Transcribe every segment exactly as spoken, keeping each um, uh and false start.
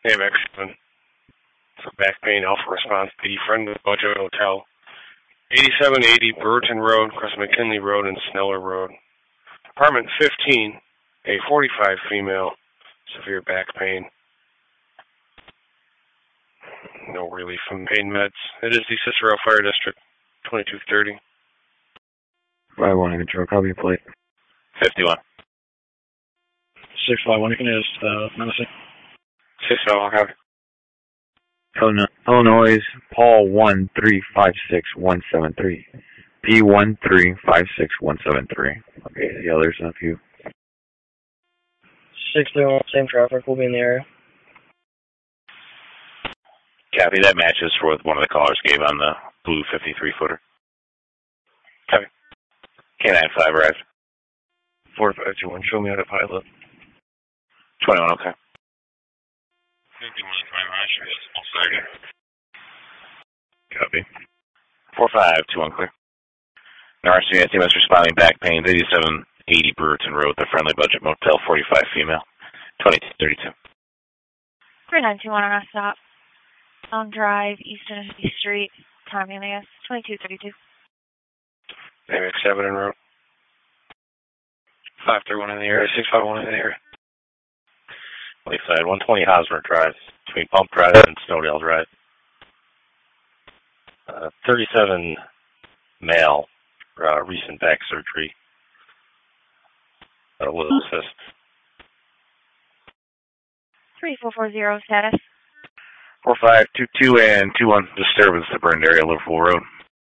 A M X seven. So back pain, alpha response, P D friend with Budget Hotel. eighty-seven eighty Brewerton Road, across McKinley Road and Sneller Road. Apartment fifteen, a forty-five female, severe back pain. No relief from pain meds. It is the Cicero Fire District, twenty-two thirty. five one control, copy your plate. fifty-one. six five one, you can use uh, menacing. six five one, copy. Illinois, Paul one three five six one seven three. P one three five six one seven three. Okay, the others up you. six three one, same traffic, we'll be in the area. Copy, that matches for what one of the callers gave on the blue fifty-three footer. Copy. K nine five arrived. four five two one, show me how to pilot. twenty-one, okay. fifty-one, twenty-one, sure, that's all Copy. four five two one, clear. Now, R C T M is responding back pain, eighty-seven eighty Brewerton Road, the Friendly Budget Motel, forty-five female, twenty-two thirty-two. three nine two one on our stop. Elm Drive, Eastern Street, Tom Alias, twenty-two thirty-two. A M X seven en route. five three one in the area, six five one in the area. Lakeside, one twenty Hosmer Drive, between Pump Drive and Snowdale Drive. Uh, thirty-seven male, uh, recent back surgery. A little assist. three four four zero, status. four five two two and two one, disturbance to burned area, Liverpool Road.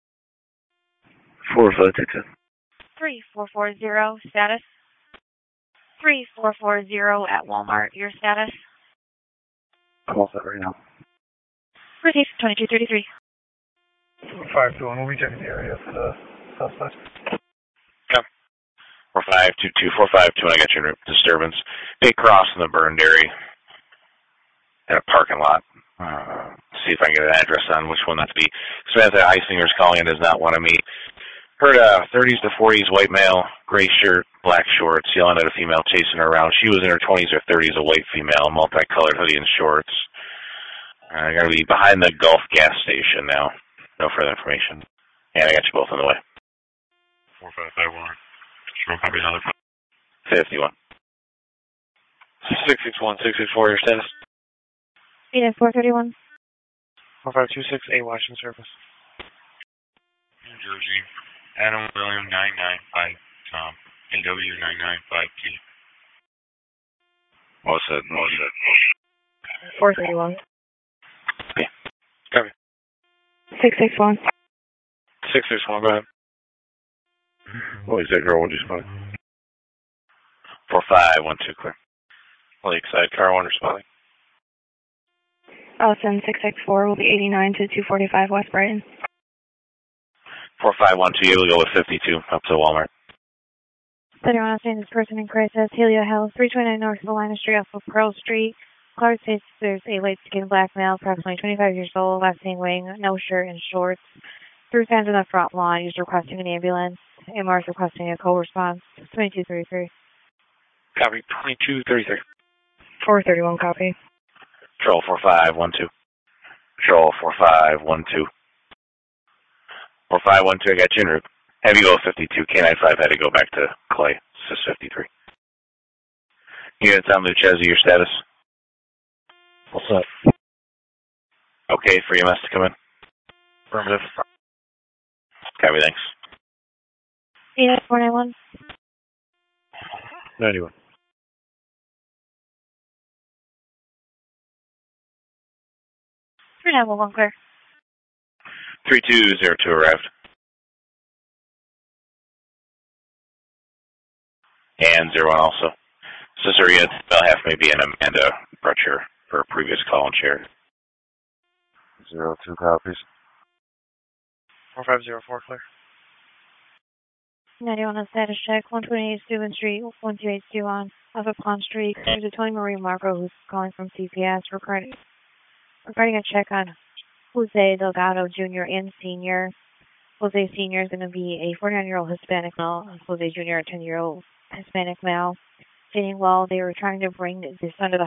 four five two two. three four four zero, status. three four four zero at Walmart, your status. I'm all set right now. Received, twenty-two thirty-three. five two one, we'll be checking the area for the suspect. Come. four five two two, four five two one, I got your disturbance. Big cross in the burned area. In a parking lot. Uh, see if I can get an address on which one that to be. Samantha Eisinger's calling in, does not want to meet. Heard a thirties to forties white male, gray shirt, black shorts, yelling at a female, chasing her around. She was in her twenties or thirties, a white female, multicolored hoodie and shorts. I uh, got to be behind the Gulf gas station now. No further information. And I got you both on the way. four five five one. Sure, copy another. fifty-one. six six one, six six four, your status. eight four thirty-one. four five two six, A Washington Service. New Jersey, Adam William nine nine five Tom, N W nine nine five T. What's that? What's that? four thirty-one. Yeah. Copy. six six one. six six one, go ahead. What is that girl? What just spot? four five one two, clear. Lakeside, car one responding. Allison six six four will be eighty-nine to two forty-five West Brighton. four five one two, we'll go with fifty-two up to Walmart. thirty-one, I'm saying this person in crisis. Helio Health, three twenty-nine North Salina Street off of Pearl Street. Caller states there's a light-skinned black male, approximately twenty-five years old, last seen wearing no shirt and shorts. Through signs on the front lawn, he's requesting an ambulance. M R is requesting a co-response. twenty-two thirty-three. Copy, twenty-two thirty-three. four thirty-one, copy. Control four five one two. Control four five one two. four five one two, I got you en route. Have you go fifty-two. K nine five had to go back to Clay. This is fifty-three. Units on Lucchese, your status? What's up? Okay for E M S to come in? Affirmative. Copy, thanks. eight four nine one. ninety-one. three nine one one, clear. three two zero two arrived. And zero one also. Caesarea, Bell half may be an Amanda Brutcher for a previous call and share. Zero two copies. four five zero four, clear. ninety-one on status check. one twenty-eight Steuben Street, one two eight two on off of Pond Street. There's a Tony Marie Marco who's calling from C P S regarding, regarding a check on Jose Delgado Junior and Senior. Jose Senior is going to be a forty-nine-year-old Hispanic male. Jose Junior a ten-year-old Hispanic male. Stating while they were trying to bring the son to the